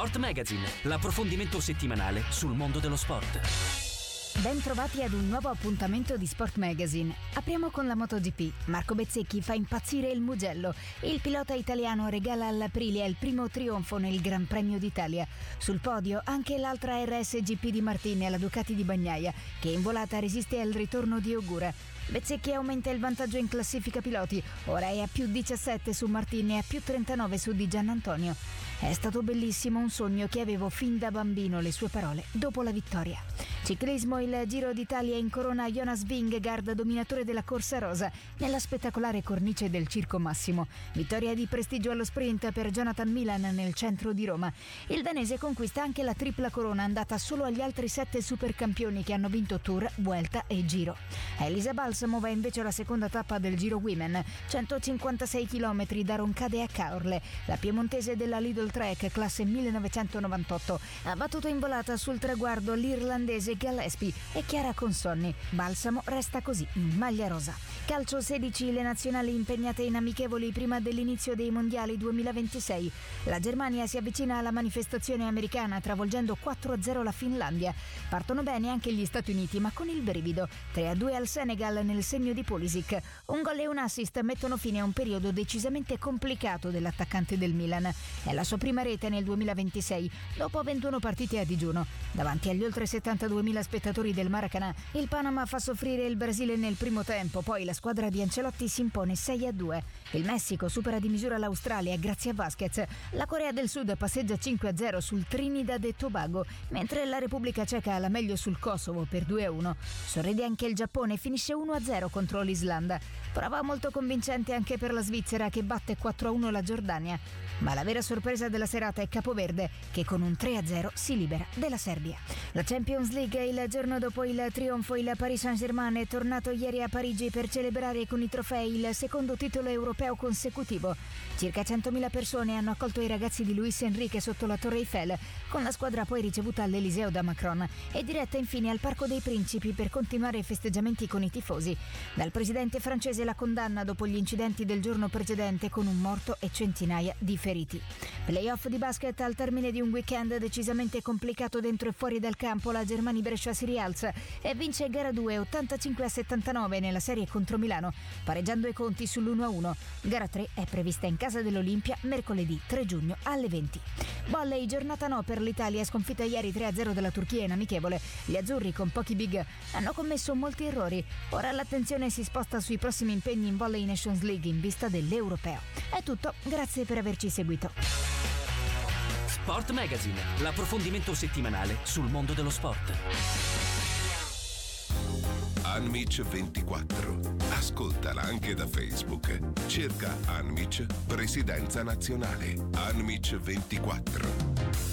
Sport Magazine, l'approfondimento settimanale sul mondo dello sport. Ben trovati ad un nuovo appuntamento di Sport Magazine. Apriamo con la MotoGP. Marco Bezzecchi fa impazzire il Mugello. Il pilota italiano regala all'Aprilia il primo trionfo nel Gran Premio d'Italia. Sul podio anche l'altra RSGP di Martini alla Ducati di Bagnaia, che in volata resiste al ritorno di Ogura. Bezzecchi aumenta il vantaggio in classifica piloti, ora è a più 17 su Martini e a più 39 su Di Giannantonio. È stato bellissimo, un sogno che avevo fin da bambino, le sue parole dopo la vittoria. Ciclismo, il Giro d'Italia incorona Jonas Vingegaard, dominatore della corsa rosa, nella spettacolare cornice del Circo Massimo. Vittoria di prestigio allo sprint per Jonathan Milan nel centro di Roma. Il danese conquista anche la tripla corona, andata solo agli altri 7 supercampioni che hanno vinto Tour, Vuelta e Giro. Elisa Balsamo va invece alla seconda tappa del Giro Women, 156 km da Roncade a Caorle. La piemontese della Lidl Trek, classe 1998, ha battuto in volata sul traguardo l'irlandese Gillespie e Chiara Consonni. Balsamo resta così in maglia rosa. Calcio 16, le nazionali impegnate in amichevoli prima dell'inizio dei mondiali 2026. La Germania si avvicina alla manifestazione americana travolgendo 4-0 la Finlandia. Partono bene anche gli Stati Uniti, ma con il brivido. 3-2 al Senegal nel segno di Pulisic. Un gol e un assist mettono fine a un periodo decisamente complicato dell'attaccante del Milan. È la sua prima rete nel 2026, dopo 21 partite a digiuno. Davanti agli oltre 72.000 spettatori del Maracanã, il Panama fa soffrire il Brasile nel primo tempo, poi la squadra di Ancelotti si impone 6-2. Il Messico supera di misura l'Australia grazie a Vasquez. La Corea del Sud passeggia 5-0 sul Trinidad e Tobago, mentre la Repubblica Ceca ha la meglio sul Kosovo per 2-1. Sorride anche il Giappone, finisce 1-0 contro l'Islanda. Prova molto convincente anche per la Svizzera, che batte 4-1 la Giordania. Ma la vera sorpresa della serata è Capoverde, che con un 3-0 si libera della Serbia. La Champions League, il giorno dopo il trionfo, il Paris Saint-Germain è tornato ieri a Parigi per celebrare con i trofei il secondo titolo europeo consecutivo. Circa 100.000 persone hanno accolto i ragazzi di Luis Enrique sotto la Torre Eiffel, con la squadra poi ricevuta all'Eliseo da Macron e diretta infine al Parco dei Principi per continuare i festeggiamenti con i tifosi. Dal presidente francese la condanna dopo gli incidenti del giorno precedente, con un morto e centinaia di feriti. Playoff di basket, al termine di un weekend decisamente complicato dentro e fuori dal campo, la Germania Brescia si rialza e vince gara 2 85-79 nella serie contro Milano, pareggiando i conti sull'1-1. Gara 3 è prevista in casa dell'Olimpia mercoledì 3 giugno alle 20. Volley, giornata no per l'Italia, sconfitta ieri 3-0 dalla Turchia in amichevole. Gli azzurri, con pochi big, hanno commesso molti errori. Ora l'attenzione si sposta sui prossimi impegni in Volley Nations League in vista dell'Europeo. È tutto, grazie per averci seguito. Sport Magazine, l'approfondimento settimanale sul mondo dello sport. Unmitch 24. Ascoltala anche da Facebook. Cerca Unmitch Presidenza Nazionale. Unmitch 24.